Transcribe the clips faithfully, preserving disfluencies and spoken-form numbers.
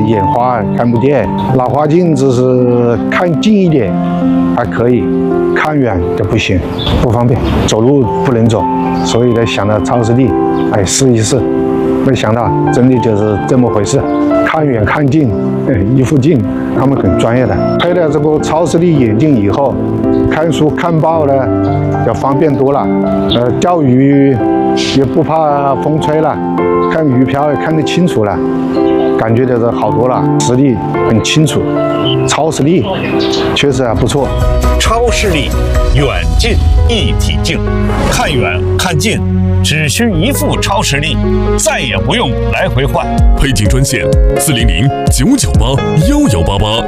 眼花看不见，老花镜只是看近一点还可以，看远就不行，不方便，走路不能走，所以呢想到超视力，哎试一试，没想到真的就是这么回事，看远看近，哎一副镜，他们很专业的。配了这个超视力眼镜以后，看书看报呢要方便多了，呃钓鱼也不怕风吹了，看鱼漂也看得清楚了。感觉就是好多了，视力很清楚，超视力确实还不错。 超视力远近一体镜，看远看近只需一副超视力，再也不用来回换。 配镜专线四零零九九八幺幺八八。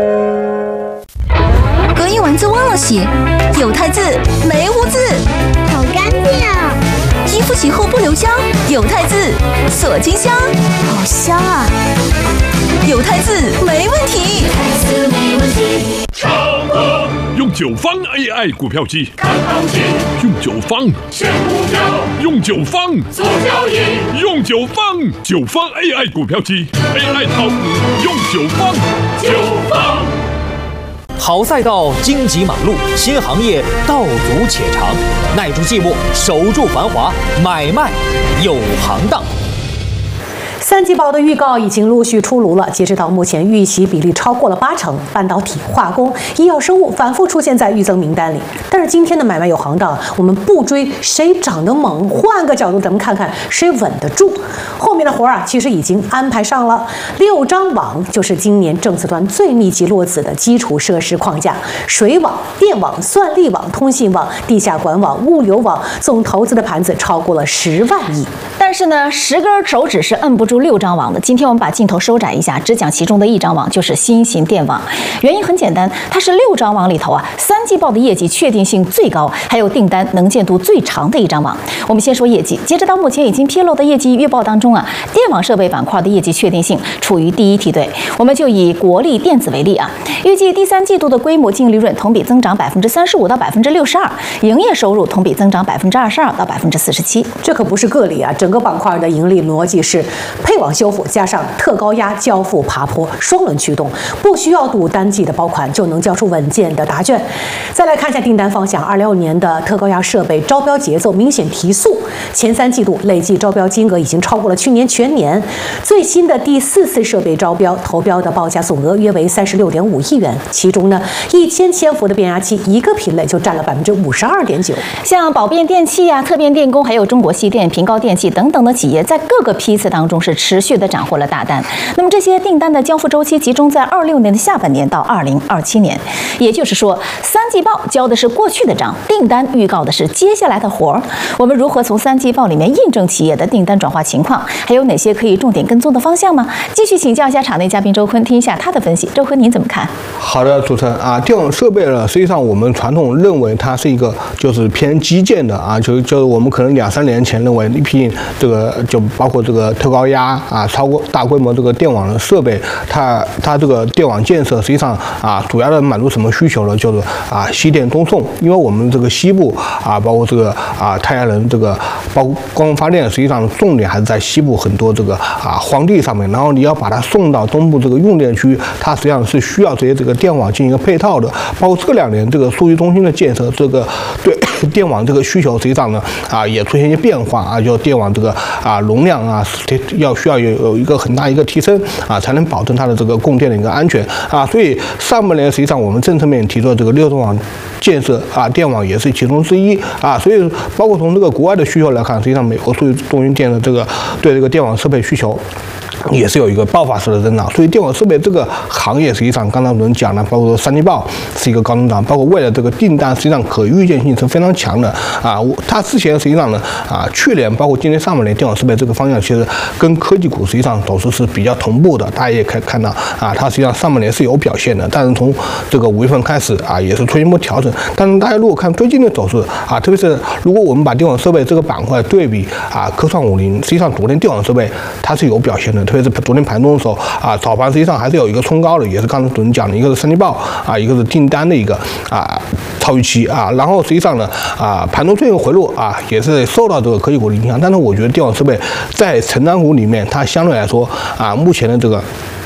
隔音丸子忘了洗，有汰渍没污渍， 好干净啊！ 衣服洗后不留香，有汰渍锁金香， 好香啊！ 有汰渍没问题， 成功用九方 A I 股票机， 看行情， 用九方选股票， 用九方做交易， 用九方九方 A I 股票机 ，A I 炒股用九方九方。 好赛道，荆棘马路，新行业道阻且长，耐住寂寞，守住繁华，买卖有行当。 三季报的预告已经陆续出炉了，截止到目前，预习比例超过了八成，半导体、化工、医药生物反复出现在预增名单里。但是今天的买卖有行当，我们不追谁涨得猛，换个角度咱们看看谁稳得住。后面的活儿啊，其实已经安排上了。六张网就是今年政策端最密集落子的基础设施框架，水网、电网、算力网、通信网、地下管网、物流网，总投资的盘子超过了十万亿。 但是呢，十根手指是摁不住六张网的。今天我们把镜头收窄一下，只讲其中的一张网，就是新型电网。原因很简单，它是六张网里头啊，三季报的业绩确定性最高，还有订单能见度最长的一张网。我们先说业绩，截止到目前已经披露的业绩预报当中啊，电网设备板块的业绩确定性处于第一梯队。我们就以国力电子为例啊，预计第三季度的规模净利润同比增长百分之三十五到百分之六十二，营业收入同比增长百分之二十二到百分之四十七。 这可不是个例啊，整个板块的盈利逻辑是配网修复加上特高压交付爬坡，双轮驱动，不需要赌单季的爆款就能交出稳健的答卷。再来看一下订单方向，二零二六年的特高压设备招标节奏明显提速，前三季度累计招标金额已经超过了去年全年。最新的第四次设备招标投标的报价总额约为三十六点五亿元，其中呢，一千千伏的变压器一个品类就占了百分之五十二点九。 像宝变电器呀、特变电工，还有中国西电、平高电器等等的企业，在各个批次当中是持续的斩获了大单。那么这些订单的交付周期集中在二六年的下半年到二零二七年，也就是说，三季报交的是过去的账，订单预告的是接下来的活儿。我们如何从三季报里面印证企业的订单转化情况？还有哪些可以重点跟踪的方向吗？继续请教一下场内嘉宾周坤，听一下他的分析。周坤，您怎么看？ 好的，主持人啊，电网设备呢，实际上我们传统认为它是一个就是偏基建的啊，就就是我们可能两三年前认为一批这个就包括这个特高压啊，超过大规模这个电网的设备，它它这个电网建设实际上啊，主要的满足什么需求呢？就是啊西电东送，因为我们这个西部啊，包括这个啊太阳能这个包括光发电，实际上重点还是在西部很多这个啊荒地上面，然后你要把它送到东部这个用电区，它实际上是需要这些这个电网进行一个配套的。包括这两年这个数据中心的建设，这个对电网这个需求实际上呢啊也出现一些变化啊，就电网这个啊容量啊要需要有有一个很大一个提升啊，才能保证它的这个供电的一个安全啊。所以上半年实际上我们政策面提出的这个六中网建设啊，电网也是其中之一啊。所以包括从这个国外的需求来看，实际上美国数据中心店的这个对这个电网设备需求也是有一个爆发式的增长，所以电网设备这个行业实际上刚才我们讲了，包括三季报是一个高增长，包括未来这个订单实际上可预见性是非常强的啊。它之前实际上呢啊，去年包括今年上半年电网设备这个方向其实跟科技股实际上走势是比较同步的，大家也可以看到啊，它实际上上半年是有表现的，但是从这个五月份开始啊，也是出现一波调整。但是大家如果看最近的走势啊，特别是如果我们把电网设备这个板块对比啊科创五零，实际上昨天电网设备它是有表现的。特别是昨天盘中的时候啊，早盘实际上还是有一个冲高的，也是刚才主任讲的，一个是三季报啊，一个是订单的一个啊超预期啊，然后实际上呢啊盘中最后回落啊，也是受到这个科技股的影响，但是我觉得电网设备在成长股里面，它相对来说啊目前的这个